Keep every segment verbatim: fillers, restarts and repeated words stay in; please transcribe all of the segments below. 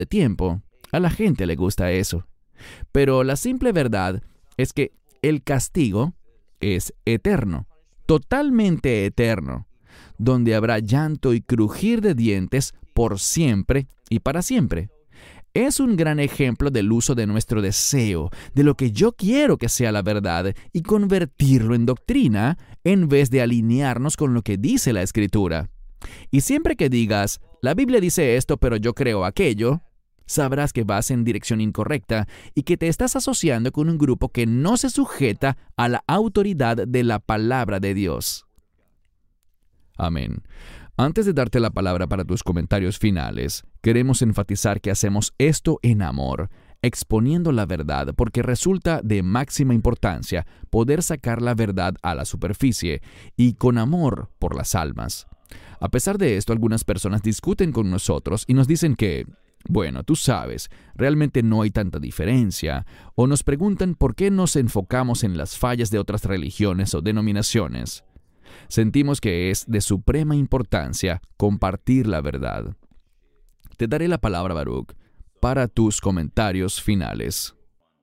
de tiempo. A la gente le gusta eso. Pero la simple verdad es que el castigo es eterno, totalmente eterno, donde habrá llanto y crujir de dientes por siempre y para siempre. Es un gran ejemplo del uso de nuestro deseo, de lo que yo quiero que sea la verdad, y convertirlo en doctrina en vez de alinearnos con lo que dice la Escritura. Y siempre que digas, la Biblia dice esto, pero yo creo aquello, sabrás que vas en dirección incorrecta y que te estás asociando con un grupo que no se sujeta a la autoridad de la palabra de Dios. Amén. Antes de darte la palabra para tus comentarios finales, queremos enfatizar que hacemos esto en amor, exponiendo la verdad, porque resulta de máxima importancia poder sacar la verdad a la superficie y con amor por las almas. A pesar de esto, algunas personas discuten con nosotros y nos dicen que, bueno, tú sabes, realmente no hay tanta diferencia, o nos preguntan por qué nos enfocamos en las fallas de otras religiones o denominaciones. Sentimos que es de suprema importancia compartir la verdad. Te daré la palabra, Baruch, para tus comentarios finales.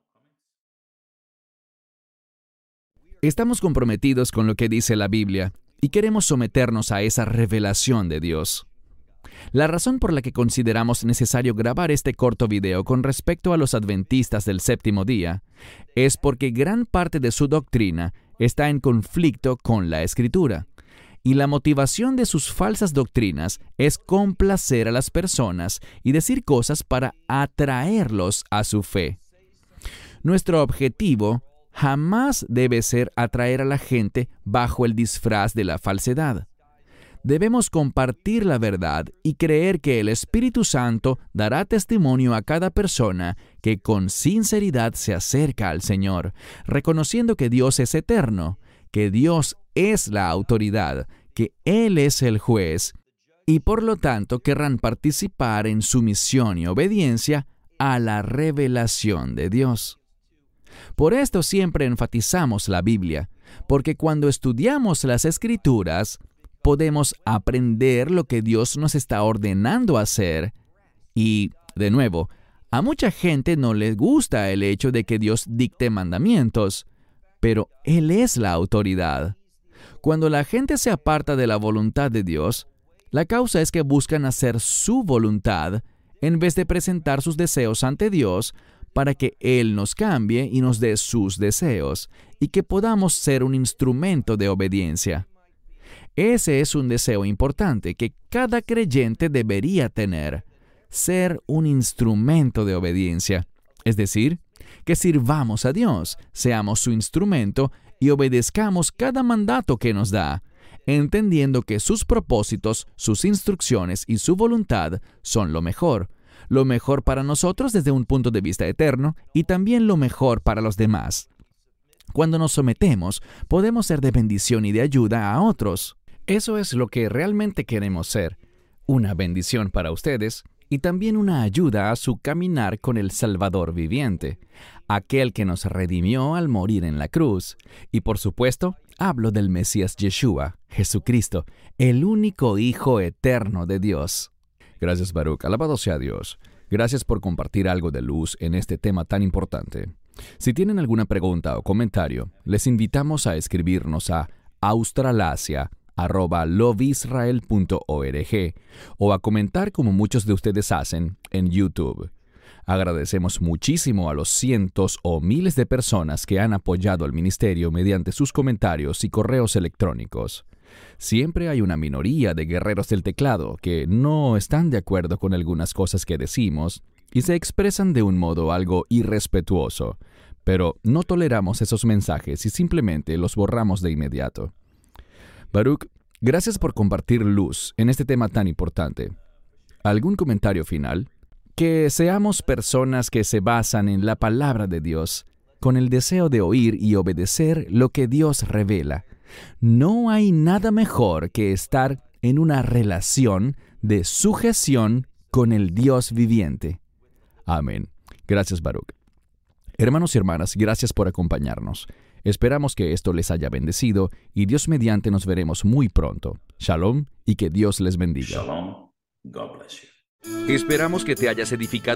Estamos comprometidos con lo que dice la Biblia y queremos someternos a esa revelación de Dios. La razón por la que consideramos necesario grabar este corto video con respecto a los adventistas del séptimo día es porque gran parte de su doctrina está en conflicto con la Escritura, y la motivación de sus falsas doctrinas es complacer a las personas y decir cosas para atraerlos a su fe. Nuestro objetivo jamás debe ser atraer a la gente bajo el disfraz de la falsedad. Debemos compartir la verdad y creer que el Espíritu Santo dará testimonio a cada persona que con sinceridad se acerca al Señor, reconociendo que Dios es eterno, que Dios es la autoridad, que Él es el juez, y por lo tanto querrán participar en sumisión y obediencia a la revelación de Dios. Por esto siempre enfatizamos la Biblia, porque cuando estudiamos las Escrituras, podemos aprender lo que Dios nos está ordenando hacer. Y, de nuevo, a mucha gente no les gusta el hecho de que Dios dicte mandamientos, pero Él es la autoridad. Cuando la gente se aparta de la voluntad de Dios, la causa es que buscan hacer su voluntad en vez de presentar sus deseos ante Dios para que Él nos cambie y nos dé sus deseos, y que podamos ser un instrumento de obediencia. Ese es un deseo importante que cada creyente debería tener, ser un instrumento de obediencia, es decir, que sirvamos a Dios, seamos su instrumento y obedezcamos cada mandato que nos da, entendiendo que sus propósitos, sus instrucciones y su voluntad son lo mejor, lo mejor para nosotros desde un punto de vista eterno y también lo mejor para los demás. Cuando nos sometemos, podemos ser de bendición y de ayuda a otros. Eso es lo que realmente queremos ser, una bendición para ustedes y también una ayuda a su caminar con el Salvador viviente, aquel que nos redimió al morir en la cruz. Y por supuesto, hablo del Mesías Yeshua, Jesucristo, el único Hijo eterno de Dios. Gracias, Baruch. Alabado sea Dios. Gracias por compartir algo de luz en este tema tan importante. Si tienen alguna pregunta o comentario, les invitamos a escribirnos a australasia arroba lovisrael punto org o a comentar como muchos de ustedes hacen en YouTube. Agradecemos muchísimo a los cientos o miles de personas que han apoyado al ministerio mediante sus comentarios y correos electrónicos. Siempre hay una minoría de guerreros del teclado que no están de acuerdo con algunas cosas que decimos y se expresan de un modo algo irrespetuoso, pero no toleramos esos mensajes y simplemente los borramos de inmediato. Baruch, gracias por compartir luz en este tema tan importante. ¿Algún comentario final? Que seamos personas que se basan en la palabra de Dios, con el deseo de oír y obedecer lo que Dios revela. No hay nada mejor que estar en una relación de sujeción con el Dios viviente. Amén. Gracias, Baruch. Hermanos y hermanas, gracias por acompañarnos. Esperamos que esto les haya bendecido y Dios mediante nos veremos muy pronto. Shalom y que Dios les bendiga. Shalom. God bless you. Esperamos que te hayas edificado